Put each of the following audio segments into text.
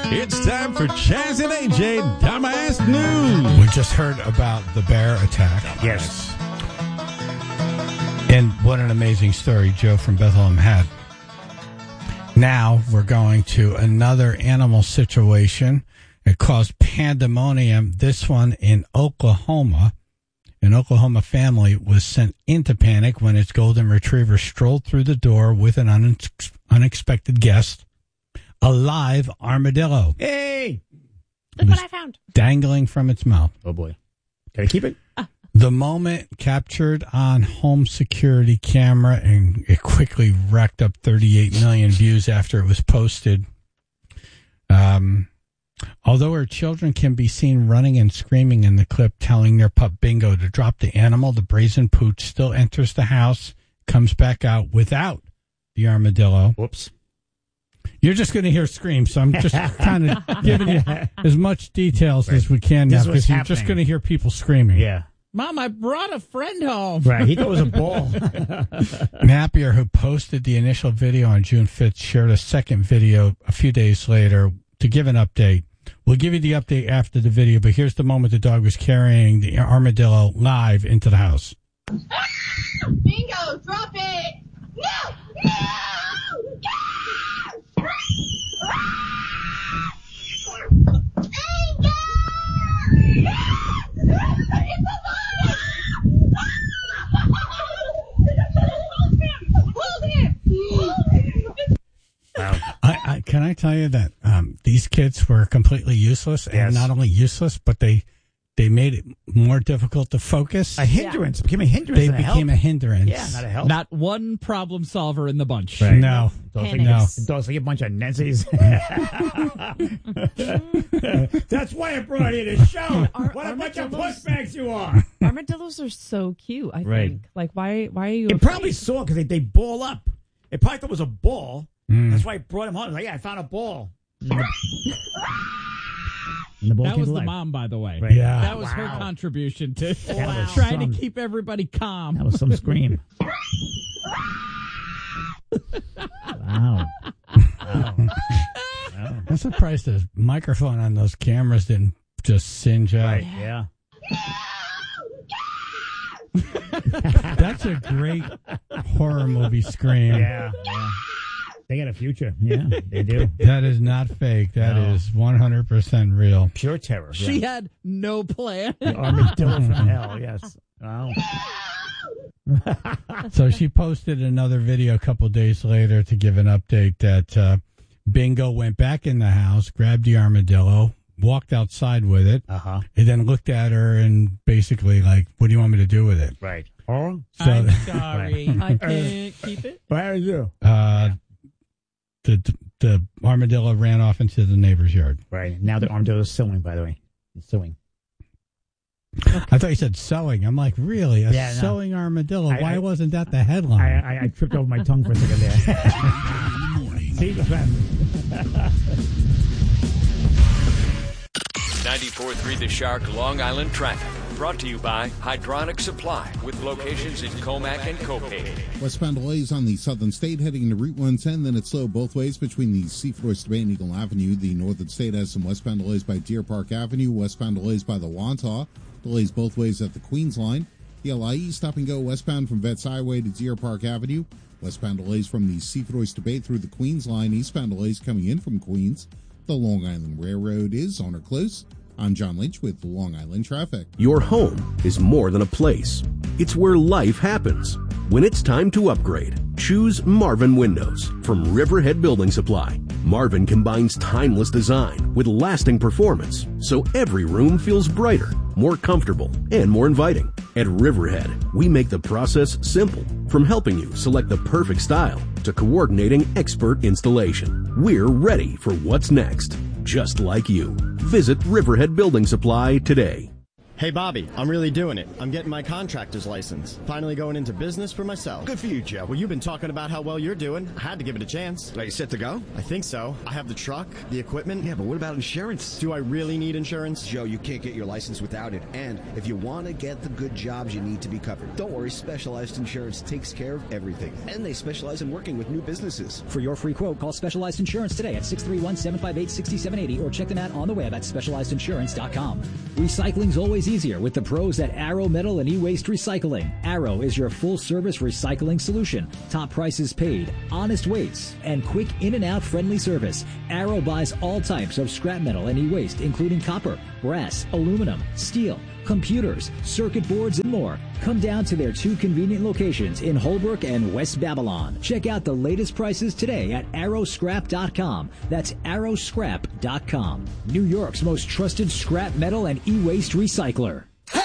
It's time for Chaz and AJ Dumbass News. We just heard about the bear attack. Yes. And what an amazing story Joe from Bethlehem had. Now we're going to another animal situation. It caused pandemonium. This one in Oklahoma. An Oklahoma family was sent into panic when its golden retriever strolled through the door with an unexpected guest, a live armadillo. Hey! Look what I found. Dangling from its mouth. Oh, boy. Can I keep it? The moment captured on home security camera, and it quickly racked up 38 million views after it was posted. Although her children can be seen running and screaming in the clip, telling their pup Bingo to drop the animal, the brazen pooch still enters the house, comes back out without the armadillo. Whoops. You're just going to hear screams, so I'm just kind of giving you as much details as we can now, because you're just going to hear people screaming. Yeah. Mom, I brought a friend home. Right. He thought it was a ball. Napier, who posted the initial video on June 5th, shared a second video a few days later to give an update. We'll give you the update after the video, but here's the moment the dog was carrying the armadillo live into the house. Bingo, drop it! No! No! Can I tell you that these kids were completely useless, and not only useless, but they made it more difficult to focus. A hindrance. It became a hindrance. They became a hindrance. Yeah, not a help. Not one problem solver in the bunch. Right. No. Dogs like a bunch of Nancy's. That's why I brought you to show. What a bunch of pushbacks you are. Armadillos are so cute, I think. Like, why are you It probably saw because they ball up. It probably thought it was a ball. That's why I brought him home. Like, yeah, I found a ball. And the ball That was the alive. mom, by the way. Right. Yeah. That was her contribution to was trying some- to keep everybody calm. That was some scream. Wow. I'm surprised the microphone on those cameras didn't just singe out. Right, yeah. That's a great horror movie scream. Yeah. They got a future. Yeah, they do. That is not fake. That is 100% real. Pure terror. She had no plan. The armadillo from hell, yes. Wow. So she posted another video a couple days later to give an update that Bingo went back in the house, grabbed the armadillo, walked outside with it, and then looked at her and basically like, what do you want me to do with it? Right. I'm sorry. I can't keep it. What did you do? The armadillo ran off into the neighbor's yard. Right. Now the armadillo is sewing, by the way. It's sewing. Okay. I thought you said sewing. I'm like, really? A sewing armadillo? Why wasn't that the headline? I tripped over my tongue for a second there. See, 94.3 The Shark Long Island Traffic. Brought to you by Hydronic Supply with locations in Comac and Copay. Westbound delays on the Southern State heading into Route 110, then it's slow both ways between the Seafloor to Bay and Eagle Avenue. The Northern State has some westbound delays by Deer Park Avenue, westbound delays by the Wantagh, delays both ways at the Queens line. The LIE stop and go westbound from Vets Highway to Deer Park Avenue, westbound delays from the Seafloor to Bay through the Queens line, eastbound delays coming in from Queens. The Long Island Railroad is on or close. I'm John Lynch with Long Island Traffic. Your home is more than a place. It's where life happens. When it's time to upgrade, choose Marvin Windows from Riverhead Building Supply. Marvin combines timeless design with lasting performance, so every room feels brighter, more comfortable, and more inviting. At Riverhead, we make the process simple, from helping you select the perfect style to coordinating expert installation. We're ready for what's next, just like you. Visit Riverhead Building Supply today. Hey, Bobby, I'm really doing it. I'm getting my contractor's license. Finally going into business for myself. Good for you, Joe. Well, you've been talking about how well you're doing. I had to give it a chance. Are you set to go? I think so. I have the truck, the equipment. Yeah, but what about insurance? Do I really need insurance? Joe, you can't get your license without it. And if you want to get the good jobs, you need to be covered. Don't worry, Specialized Insurance takes care of everything. And they specialize in working with new businesses. For your free quote, call Specialized Insurance today at 631-758-6780 or check them out on the web at specializedinsurance.com. Recycling's always easier with the pros at Arrow Metal and E-Waste Recycling. Arrow is your full-service recycling solution. Top prices paid, honest weights, and quick in-and-out friendly service. Arrow buys all types of scrap metal and e-waste, including copper, brass, aluminum, steel, computers, circuit boards, and more. Come down to their 2 convenient locations in Holbrook and West Babylon. Check out the latest prices today at arrowscrap.com. That's arrowscrap.com. New York's most trusted scrap metal and e-waste recycler.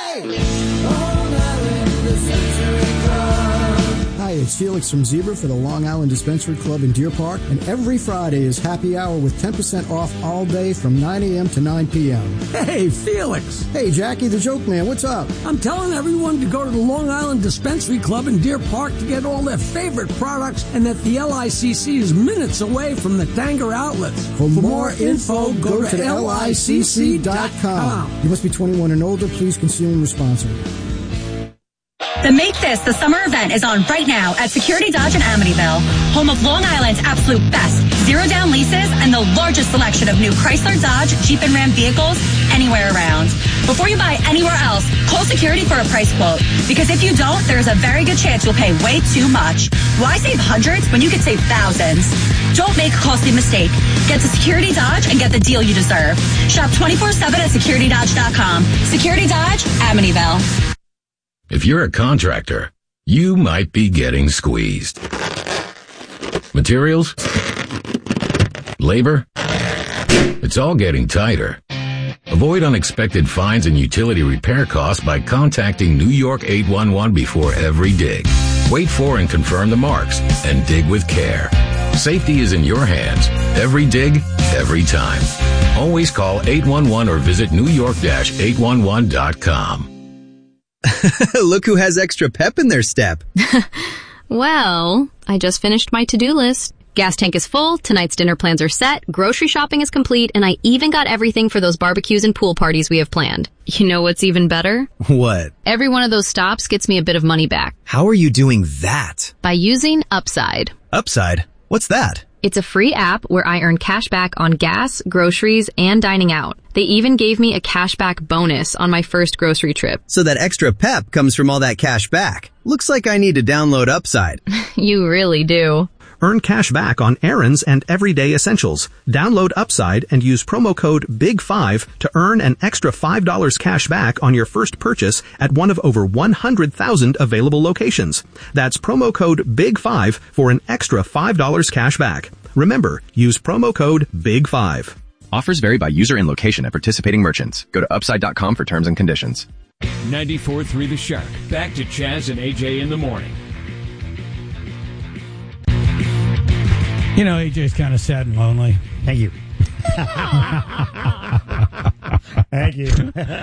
Hi, it's Felix from Zebra for the Long Island Dispensary Club in Deer Park, and every Friday is happy hour with 10% off all day from 9 a.m. to 9 p.m. Hey, Felix. Hey, Jackie the Joke Man, what's up? I'm telling everyone to go to the Long Island Dispensary Club in Deer Park to get all their favorite products, and that the LICC is minutes away from the Tanger outlets. For more info, go to LICC.com. You must be 21 and older. Please consume responsibly. The Make This the Summer event is on right now at Security Dodge in Amityville, home of Long Island's absolute best zero-down leases and the largest selection of new Chrysler, Dodge, Jeep, and Ram vehicles anywhere around. Before you buy anywhere else, call Security for a price quote, because if you don't, there's a very good chance you'll pay way too much. Why save hundreds when you could save thousands? Don't make a costly mistake. Get to Security Dodge and get the deal you deserve. Shop 24/7 at securitydodge.com. Security Dodge, Amityville. If you're a contractor, you might be getting squeezed. Materials? Labor? It's all getting tighter. Avoid unexpected fines and utility repair costs by contacting New York 811 before every dig. Wait for and confirm the marks and dig with care. Safety is in your hands. Every dig, every time. Always call 811 or visit newyork-811.com. Look who has extra pep in their step. Well, I just finished my to-do list. Gas tank is full, tonight's dinner plans are set, grocery shopping is complete, and I even got everything for those barbecues and pool parties we have planned. You know what's even better? What? Every one of those stops gets me a bit of money back. How are you doing that? By using Upside. Upside? What's that? It's a free app where I earn cash back on gas, groceries, and dining out. They even gave me a cashback bonus on my first grocery trip. So that extra pep comes from all that cash back. Looks like I need to download Upside. You really do. Earn cash back on errands and everyday essentials. Download Upside and use promo code BIG5 to earn an extra $5 cash back on your first purchase at one of over 100,000 available locations. That's promo code BIG5 for an extra $5 cash back. Remember, use promo code BIG5. Offers vary by user and location at participating merchants. Go to Upside.com for terms and conditions. 94.3 The Shark. Back to Chaz and AJ in the morning. You know, AJ's kind of sad and lonely. Thank you. Thank you.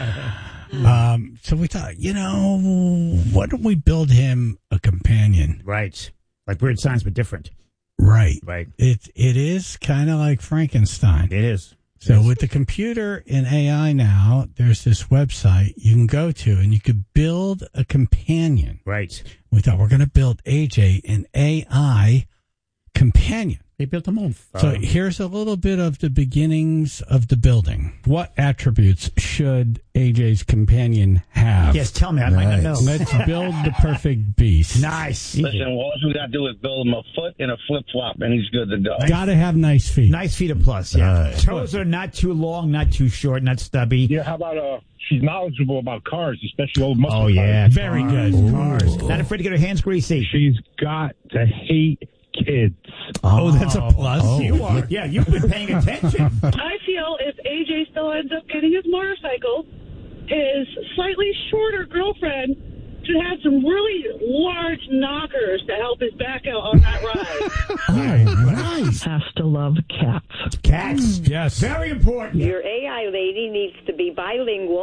So we thought, why don't we build him a companion? Right. Like Weird Science, but different. Right. Right. It is kind of like Frankenstein. It is. So with the computer and AI now, there's this website you can go to and you could build a companion. Right. We thought we're going to build AJ an AI companion. They built them all. So here's a little bit of the beginnings of the building. What attributes should AJ's companion have? Yes, tell me. I might not know. Let's build the perfect beast. Nice. Listen, all we got to do is build him a foot and a flip-flop, and he's good to go. Got to have nice feet. Nice feet of plus, yeah. Toes are not too long, not too short, not stubby. Yeah, how about she's knowledgeable about cars, especially old muscle cars. Oh, yeah. Very good. Cars. Not afraid to get her hands greasy. She's got to hate kids. Oh, that's a plus. Oh. You are. Yeah, you've been paying attention. I feel if AJ still ends up getting his motorcycle, his slightly shorter girlfriend should have some really large knockers to help his back out on that ride. Oh, nice. Has to love cats. Cats, yes. Very important. Your AI lady needs to be bilingual,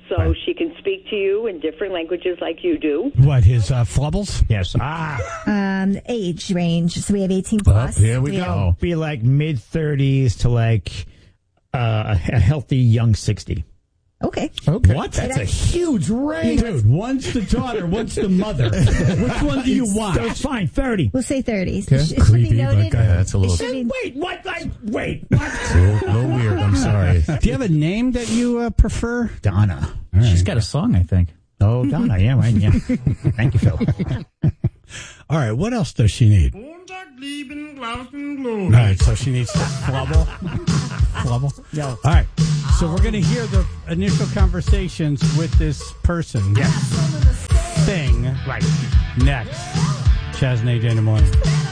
so she can speak to you in different languages like you do. What, his flubbles? Yes. Age range. So we have 18 plus. Here we go. Be like mid-30s to like a healthy young 60. Okay. What? That's a huge range. Dude, one's the daughter, one's the mother. Which one do you want? That's fine, 30. We'll say 30s. Okay. It should Creepy, be noted. but that's a little... Wait, what? Wait. It's a little weird. I'm sorry. Do you have a name that you prefer? Donna. Right. She's got a song, I think. Oh, Donna. Yeah, right. Yeah. Thank you, Phil. All right, what else does she need? All right, so she needs to flubble. No. All right, so we're going to hear the initial conversations with this person. Yes. Thing. Right. Next. Chaz and AJ in the morning.